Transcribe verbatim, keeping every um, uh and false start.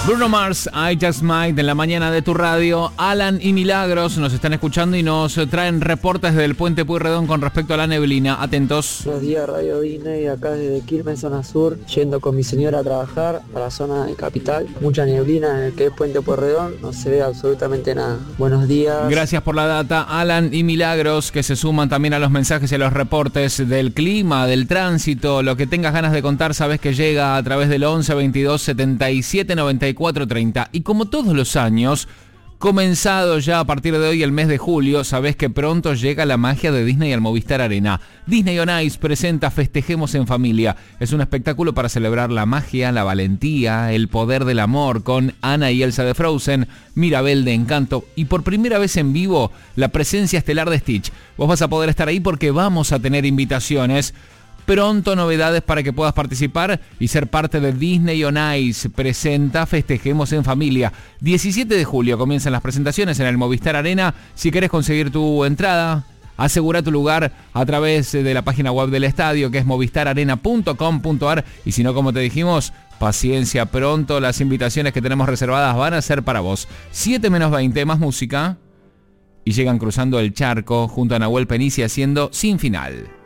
Bruno Mars, I Just Might, en la mañana de tu radio. Alan y Milagros nos están escuchando y nos traen reportes del Puente Pueyrredón con respecto a la neblina. Atentos. Buenos días, Radio Disney, acá desde Quilmes, zona sur, yendo con mi señora a trabajar a la zona de Capital. Mucha neblina en el que es Puente Pueyrredón, no se ve absolutamente nada. Buenos días. Gracias por la data, Alan y Milagros, que se suman también a los mensajes y a los reportes del clima, del tránsito. Lo que tengas ganas de contar, sabes que llega a través del once veintidós setenta y siete noventa y cuatro treinta. Y como todos los años, comenzado ya a partir de hoy el mes de julio, sabés que pronto llega la magia de Disney al Movistar Arena. Disney on Ice presenta Festejemos en Familia. Es un espectáculo para celebrar la magia, la valentía, el poder del amor, con Anna y Elsa de Frozen, Mirabel de Encanto y por primera vez en vivo la presencia estelar de Stitch. Vos vas a poder estar ahí porque vamos a tener invitaciones. Pronto novedades para que puedas participar y ser parte de Disney on Ice. Presenta Festejemos en Familia. diecisiete de julio comienzan las presentaciones en el Movistar Arena. Si querés conseguir tu entrada, asegura tu lugar a través de la página web del estadio, que es movistar arena punto com punto a r. Y si no, como te dijimos, paciencia, pronto las invitaciones que tenemos reservadas van a ser para vos. siete menos veinte, más música. Y llegan cruzando el charco junto a Nahuel Penici haciendo Sin Final.